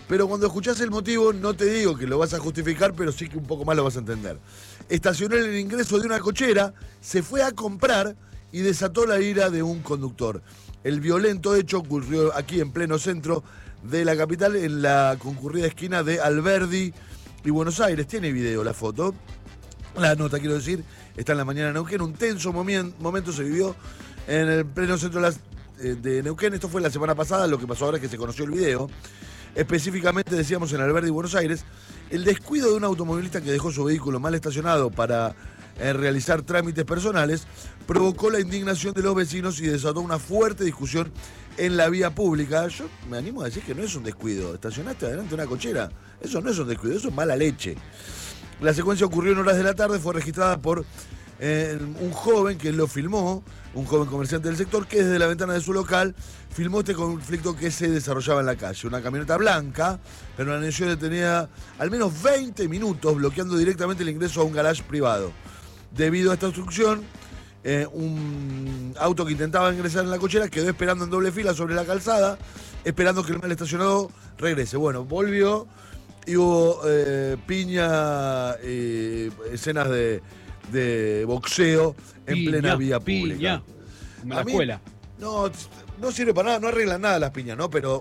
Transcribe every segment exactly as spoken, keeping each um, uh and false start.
Pero cuando escuchás el motivo, no te digo que lo vas a justificar, pero sí que un poco más lo vas a entender. Estacionó en el ingreso de una cochera, se fue a comprar y desató la ira de un conductor. El violento hecho ocurrió aquí en pleno centro de la capital, en la concurrida esquina de Alberdi y Buenos Aires. Tiene video la foto. La nota, quiero decir, está en la mañana de Neuquén. Un tenso momento se vivió en el pleno centro de, las, de Neuquén. Esto fue la semana pasada, lo que pasó ahora es que se conoció el video. Específicamente, decíamos, en Alberdi y Buenos Aires, el descuido de un automovilista que dejó su vehículo mal estacionado para eh, realizar trámites personales provocó la indignación de los vecinos y desató una fuerte discusión en la vía pública. Yo me animo a decir que no es un descuido. Estacionaste adelante una cochera. Eso no es un descuido, eso es mala leche. La secuencia ocurrió en horas de la tarde, fue registrada por eh, un joven que lo filmó, un joven comerciante del sector, que desde la ventana de su local filmó este conflicto que se desarrollaba en la calle. Una camioneta blanca permaneció detenida al menos veinte minutos, bloqueando directamente el ingreso a un garage privado. Debido a esta obstrucción, eh, un auto que intentaba ingresar en la cochera quedó esperando en doble fila sobre la calzada, esperando que el mal estacionado regrese. Bueno, volvió y hubo eh, piña, eh, escenas de, de boxeo en piña, plena vía pública. Piña, como la A mí, escuela. No, no sirve para nada, no arreglan nada las piñas, ¿no? Pero,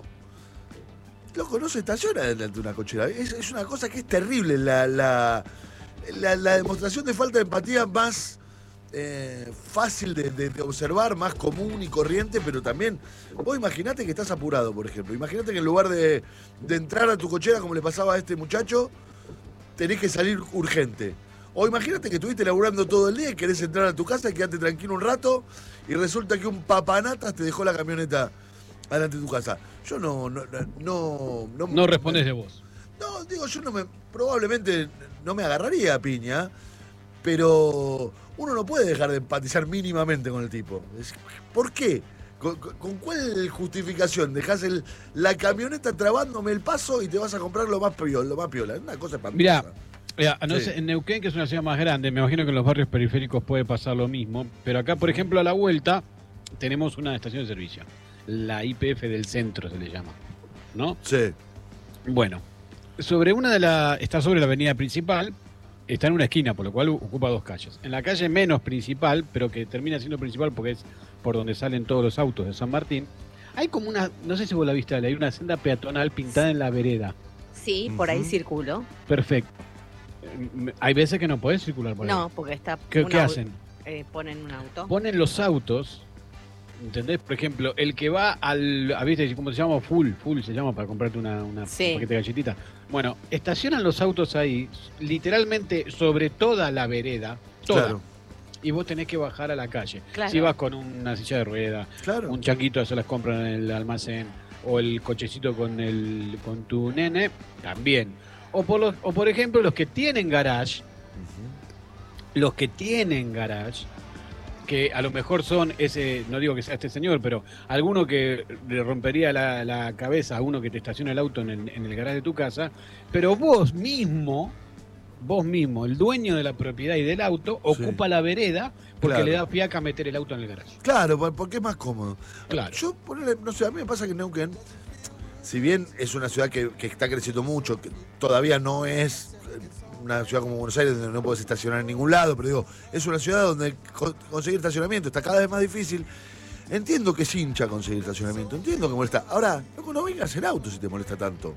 loco, no se estaciona delante de una cochera. Es, es una cosa que es terrible, la, la, la, la demostración de falta de empatía más eh, fácil de, de, de observar, más común y corriente, pero también, vos imaginate que estás apurado, por ejemplo. Imaginate que en lugar de, de entrar a tu cochera, como le pasaba a este muchacho, tenés que salir urgente. O imagínate que estuviste laburando todo el día y querés entrar a tu casa y quedarte tranquilo un rato y resulta que un papanatas te dejó la camioneta delante de tu casa. Yo no... No, no, no, no respondés de vos. No, digo, yo no me... Probablemente no me agarraría a piña, pero uno no puede dejar de empatizar mínimamente con el tipo. ¿Por qué? ¿Con, con cuál justificación? Dejás el, la camioneta trabándome el paso y te vas a comprar lo más piola, lo más piola. Es una cosa espantosa. Mirá, Mira, no sí. sé, en Neuquén, que es una ciudad más grande, me imagino que en los barrios periféricos puede pasar lo mismo, pero acá, por ejemplo, a la vuelta tenemos una estación de servicio, la I P F del centro se le llama, ¿no? Sí. Bueno, sobre una de las, está sobre la avenida principal, está en una esquina, por lo cual ocupa dos calles. En la calle menos principal, pero que termina siendo principal porque es por donde salen todos los autos de San Martín, hay como una, no sé si vos la viste, hay una senda peatonal pintada en la vereda. Sí, por ahí circulo. Perfecto. Hay veces que no podés circular por ahí. No, porque está... ¿Qué, ¿qué hacen? Eh, ponen un auto. Ponen los autos, ¿entendés? Por ejemplo, el que va al... ¿Viste cómo se llama? Full, full se llama para comprarte una, una sí. un paquete de galletitas. Bueno, estacionan los autos ahí, literalmente sobre toda la vereda, toda. Claro. Y vos tenés que bajar a la calle. Claro. Si vas con una silla de rueda, claro. un changuito se las compran en el almacén, o el cochecito con, el, con tu nene, también. O por, los, o por ejemplo, los que tienen garage, uh-huh. los que tienen garage, que a lo mejor son ese, no digo que sea este señor, pero alguno que le rompería la, la cabeza a uno que te estaciona el auto en el, en el garage de tu casa, pero vos mismo, vos mismo, el dueño de la propiedad y del auto, sí. ocupa la vereda porque claro. le da fiaca meter el auto en el garage. Claro, porque es más cómodo. Claro. Yo, ponele, no sé, a mí me pasa que en Neuquén, si bien es una ciudad que, que está creciendo mucho, que todavía no es una ciudad como Buenos Aires donde no puedes estacionar en ningún lado, pero digo, es una ciudad donde conseguir estacionamiento está cada vez más difícil. Entiendo que es hincha conseguir estacionamiento, entiendo que molesta. Ahora, no, no vengas en auto si te molesta tanto.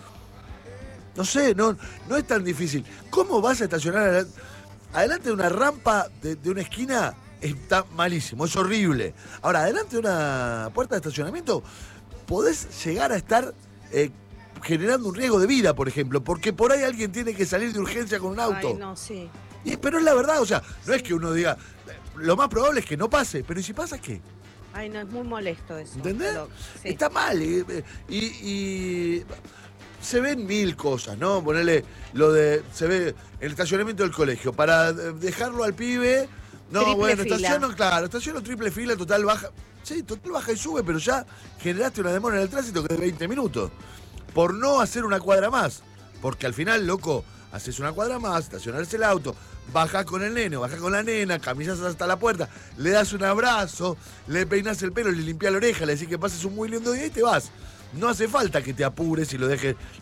No sé, no, no es tan difícil. ¿Cómo vas a estacionar adelante de una rampa de, de una esquina? Está malísimo, es horrible. Ahora, adelante de una puerta de estacionamiento podés llegar a estar eh, generando un riesgo de vida, por ejemplo, porque por ahí alguien tiene que salir de urgencia con un auto. Ay, no, sí. Y, pero es la verdad, o sea, no es que uno diga, lo más probable es que no pase, pero ¿y si pasa qué? Ay, no, es muy molesto eso. ¿Entendés? Pero, sí. Está mal. Y, y, y se ven mil cosas, ¿no? Ponerle lo de, se ve el estacionamiento del colegio, para dejarlo al pibe, no, triple bueno, fila. estaciono, claro, estaciono triple fila, total baja. Sí, total baja y sube, pero ya generaste una demora en el tránsito que es de veinte minutos. Por no hacer una cuadra más. Porque al final, loco, haces una cuadra más, estacionarse el auto, bajás con el nene, bajás con la nena, camisas hasta la puerta, le das un abrazo, le peinás el pelo, le limpiás la oreja, le decís que pases un muy lindo día y te vas. No hace falta que te apures y lo dejes,